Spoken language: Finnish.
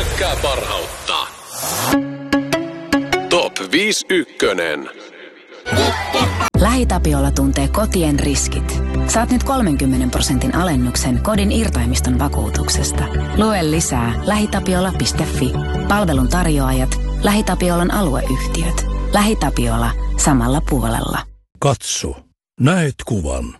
tykkää parhautta. Top 51. LähiTapiola tuntee kotien riskit. Saat nyt 30% alennuksen kodin irtaimiston vakuutuksesta. Lue lisää lähitapiola.fi. Palvelun tarjoajat, LähiTapiolan alueyhtiöt. LähiTapiola, samalla puolella. Katso, näet kuvan.